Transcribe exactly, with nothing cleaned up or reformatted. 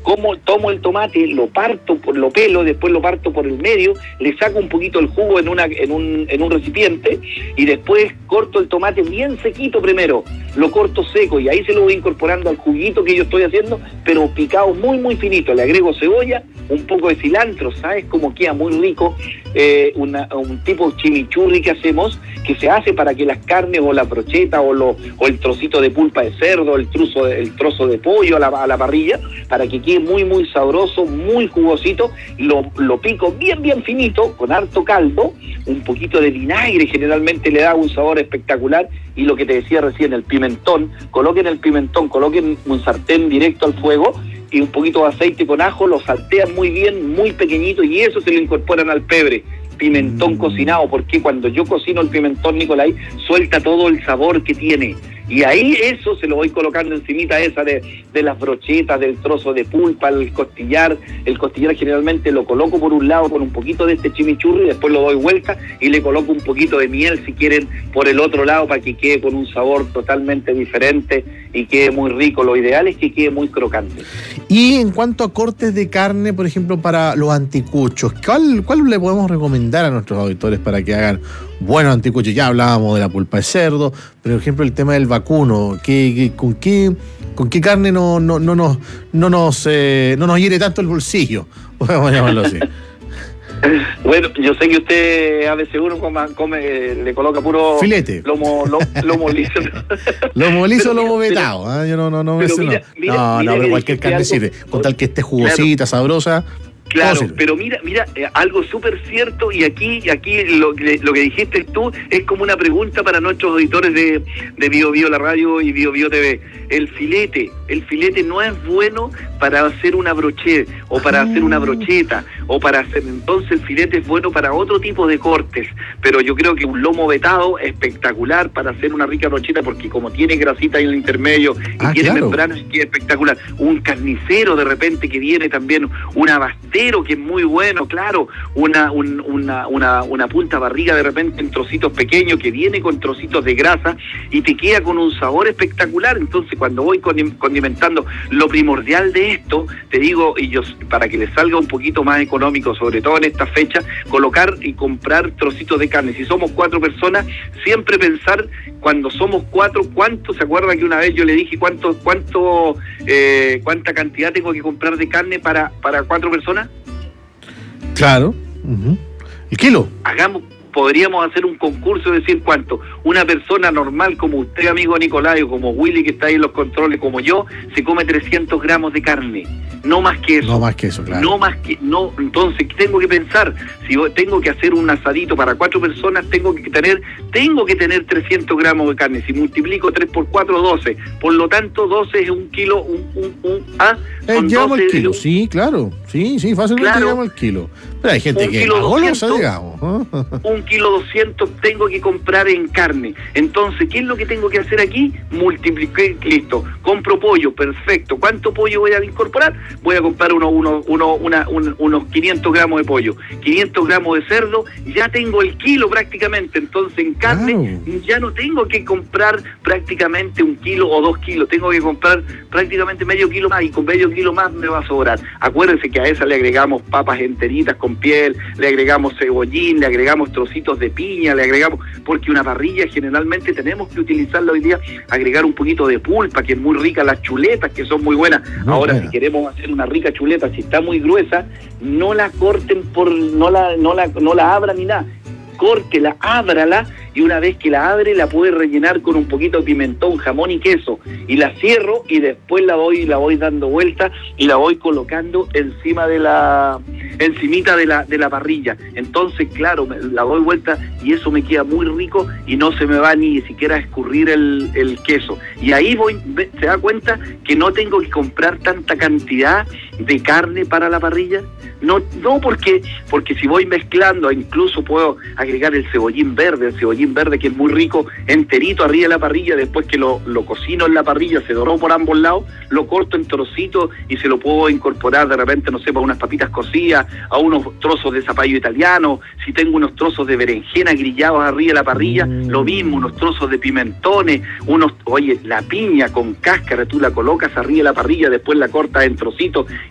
como tomo el tomate, lo parto, por lo pelo, después lo parto por el medio, le saco un poquito el jugo en una en un en un recipiente y después corto el tomate bien sequito primero, lo corto seco y ahí se lo voy incorporando al juguito que yo estoy haciendo, pero picado muy muy finito. Le agrego cebolla, un poco de cilantro, ¿sabes cómo queda muy rico? Eh, una, un tipo de chimichurri que hacemos, que se hace para que las carnes o la brocheta o, lo, o el trocito de pulpa de cerdo, el trozo de, el trozo de pollo a la, a la parrilla, para que quede muy muy sabroso, muy jugosito, lo, lo pico bien bien finito, con harto caldo, un poquito de vinagre generalmente le da un sabor espectacular, y lo que te decía recién, el pimentón, coloquen el pimentón, coloquen un sartén directo al fuego, y un poquito de aceite con ajo, lo saltean muy bien, muy pequeñito, y eso se lo incorporan al pebre. Pimentón mm. cocinado, porque cuando yo cocino el pimentón, Nicolai, suelta todo el sabor que tiene. Y ahí eso se lo voy colocando encimita esa de, de las brochetas, del trozo de pulpa, el costillar. El costillar generalmente lo coloco por un lado con un poquito de este chimichurri, después lo doy vuelta y le coloco un poquito de miel si quieren por el otro lado, para que quede con un sabor totalmente diferente y quede muy rico. Lo ideal es que quede muy crocante. Y en cuanto a cortes de carne, por ejemplo, para los anticuchos, ¿cuál, cuál le podemos recomendar a nuestros auditores para que hagan buenos anticuchos? Ya hablábamos de la pulpa de cerdo, pero por ejemplo el tema del vacuno, ¿qué, qué, con, qué, ¿con qué carne no, no, no nos, no nos, eh, no nos hiere tanto el bolsillo? Podemos llamarlo así. Bueno, yo sé que usted a veces uno come, come le coloca puro filete, lomo, lo, lomo liso, lomo liso, lomo vetado. ¿eh? Yo no, no, no, pero me mira, no, mira, no, mira no, pero cualquier carne algo, sirve, con tal que esté jugosita, claro, sabrosa. Claro, pero mira, mira, eh, algo súper cierto, y aquí, aquí lo, lo que dijiste tú es como una pregunta para nuestros auditores de, de Bio Bio la radio y Bio Bio T V. El filete, el filete no es bueno para hacer una brocheta, o para ah. hacer una brocheta, o para hacer, entonces el filete es bueno para otro tipo de cortes, pero yo creo que un lomo vetado es espectacular para hacer una rica brocheta, porque como tiene grasita en el intermedio y ah, tiene claro. membranas, es espectacular. Un carnicero de repente que viene también, un abastero que es muy bueno, claro, una, un, una, una, una punta barriga de repente en trocitos pequeños que viene con trocitos de grasa y te queda con un sabor espectacular. Entonces cuando voy condimentando, lo primordial de esto, te digo, y yo para que le salga un poquito más económico, sobre todo en esta fecha, colocar y comprar trocitos de carne. Si somos cuatro personas, siempre pensar cuando somos cuatro, ¿cuánto? ¿Se acuerda que una vez yo le dije cuánto, cuánto, eh, cuánta cantidad tengo que comprar de carne para, para cuatro personas? Claro. Uh-huh. ¿El kilo? Hagamos, podríamos hacer un concurso de decir cuánto. Una persona normal como usted, amigo Nicolai, o como Willy, que está ahí en los controles, como yo, se come trescientos gramos de carne. No más que eso. No más que eso, claro. No más que, no, entonces tengo que pensar, si tengo que hacer un asadito para cuatro personas, tengo que tener, tengo que tener trescientos gramos de carne. Si multiplico tres por cuatro, doce. Por lo tanto, doce es un kilo, un, un, un, ah, eh, llegamos al kilo, sí, claro. Sí, sí, fácilmente claro. Llegamos al kilo. Pero hay gente que es golosa, digamos. Un kilo doscientos tengo que comprar en carne. Entonces, ¿qué es lo que tengo que hacer aquí? Multipliqué, listo. Compro pollo, perfecto. ¿Cuánto pollo voy a incorporar? Voy a comprar uno, uno, uno, una, un, unos quinientos gramos de pollo, quinientos gramos de cerdo, ya tengo el kilo prácticamente. Entonces, en carne wow. ya no tengo que comprar prácticamente un kilo o dos kilos, tengo que comprar prácticamente medio kilo más, y con medio kilo más me va a sobrar. Acuérdense que a esa le agregamos papas enteritas con piel, le agregamos cebollín, le agregamos trocitos de piña, le agregamos, porque una parrilla generalmente tenemos que utilizarla hoy día, agregar un poquito de pulpa, que es muy rica, las chuletas, que son muy buenas. Muy Ahora, buena. Si queremos hacer una rica chuleta, si está muy gruesa, no la corten por, no la, no la, no la abran ni nada. Córtela, ábrala, y una vez que la abre la puede rellenar con un poquito de pimentón, jamón y queso, y la cierro y después la voy la voy dando vuelta y la voy colocando encima de la encimita de la de la parrilla. Entonces, claro, la doy vuelta y eso me queda muy rico y no se me va ni siquiera a escurrir el, el queso. Y ahí voy, se da cuenta que no tengo que comprar tanta cantidad de carne para la parrilla. No, no porque, porque si voy mezclando, incluso puedo agregar el cebollín verde, el cebollín verde que es muy rico, enterito arriba de la parrilla, después que lo, lo cocino en la parrilla, se doró por ambos lados, lo corto en trocitos y se lo puedo incorporar de repente, no sé, para unas papitas cocidas, a unos trozos de zapallo italiano, si tengo unos trozos de berenjena grillados arriba de la parrilla, mm. lo mismo, unos trozos de pimentones, unos, oye, la piña con cáscara, tú la colocas arriba de la parrilla, después la cortas en trocitos